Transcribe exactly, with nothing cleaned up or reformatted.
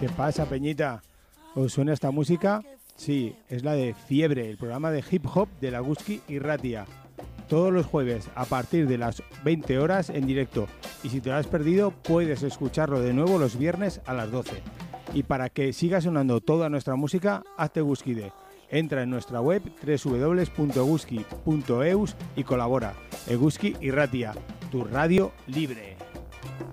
¿Qué pasa, Peñita? ¿Os suena esta música? Sí, es la de Fiebre, el programa de hip hop de la Guski y Ratia. Todos los jueves a partir de las veinte horas en directo. Y si te lo has perdido, puedes escucharlo de nuevo los viernes a las doce. Y para que siga sonando toda nuestra música, hazte Guskide. Entra en nuestra web doble u doble u doble u punto guski punto eus y colabora. Eguski y Ratia, tu radio libre.